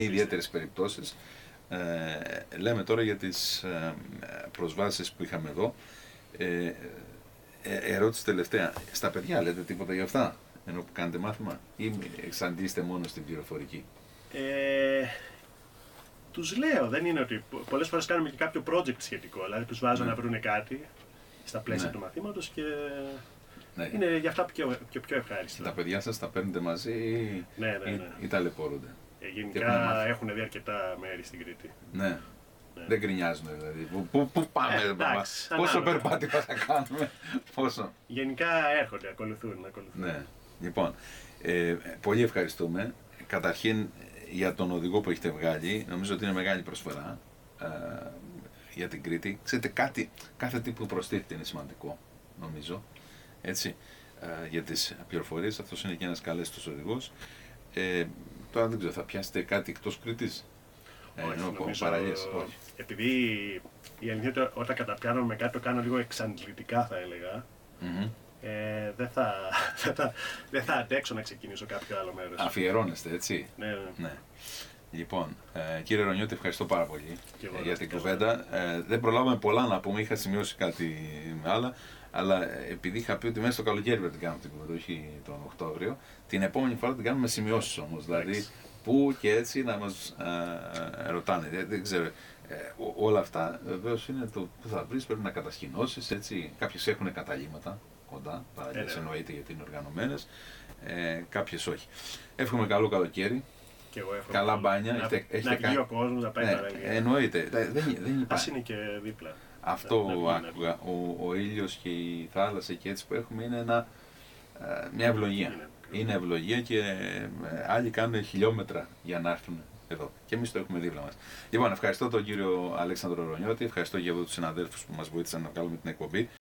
ιδιαίτερες περιπτώσεις. Λέμε τώρα για τις προσβάσεις που είχαμε εδώ. Ερώτηση τελευταία. Στα παιδιά λέτε τίποτα για αυτά, ενώ που κάνετε μάθημα, ή εξαντλείστε μόνο στην πληροφορική? Τους λέω, δεν είναι ότι πολλές φορές κάνουμε και κάποιο project σχετικό, δηλαδή τους βάζω να βρουν κάτι στα πλαίσια του μαθήματος και είναι για αυτά πιο ευχάριστο. Και τα παιδιά σας τα παίρνετε μαζί ή ταλαιπωρούνται? Γενικά έχουν δει αρκετά μέρη στην Κρήτη. Ναι. Δεν γκρινιάζουν δηλαδή. Πού πάμε, πόσο περπάτημα θα κάνουμε, πόσο. Γενικά έρχονται, ακολουθούν. Ναι. Λοιπόν, πολύ ευχαριστούμε. Καταρχήν για τον οδηγό που έχετε βγάλει, νομίζω ότι είναι μεγάλη προσφορά για την Κρήτη. Ξέρετε, κάθε τι που προστίθεται είναι σημαντικό, νομίζω. Έτσι, για τις πληροφορίες, αυτός είναι και ένας καλέστος οδηγός. Τώρα δεν ξέρω, θα πιάσετε κάτι εκτός Κρήτης? Νομίζω, όχι. Επειδή η αλήθεια είναι ότι όταν καταπιάνω με κάτι το κάνω λίγο εξαντλητικά, θα έλεγα. Δεν θα αντέξω να ξεκινήσω κάποιο άλλο μέρος. Αφιερώνεστε, έτσι. Ναι. Λοιπόν, κύριε Ρονιώτη, ευχαριστώ πάρα πολύ για την κουβέντα. Δεν προλάβαμε πολλά να πούμε, είχα σημειώσει κάτι άλλα, αλλά επειδή είχα πει ότι μέσα στο καλοκαίρι πρέπει να την κάνουμε την κουβέντα, όχι τον Οκτώβριο, την επόμενη φορά την κάνουμε με σημειώσεις όμως. Δηλαδή, πού και έτσι να μας ρωτάνε. Δεν ξέρω. Όλα αυτά βεβαίως είναι το που θα βρεις, πρέπει να κατασκηνώσεις, έτσι. Κάποιες έχουν καταλύματα κοντά, παραλίες εννοείται γιατί είναι οργανωμένες, κάποιες όχι. Εύχομαι καλό καλοκαίρι. Και εγώ εύχομαι καλά μπάνια. Να βγει ο κόσμος, να πάει παραλία. Εννοείται. Δεν υπάρχει. Είναι και δίπλα. Αυτό άκουγα. Ο ήλιος και η θάλασσα και έτσι που έχουμε είναι μια ευλογία. Είναι ευλογία και άλλοι κάνουν χιλιόμετρα για να έρθουν εδώ. Και εμείς το έχουμε δίπλα μας. Λοιπόν, ευχαριστώ τον κύριο Αλέξανδρο Ρονιώτη, ευχαριστώ και εγώ τους συναδέλφους που μας βοήθησαν να κάνουμε την εκπομπή.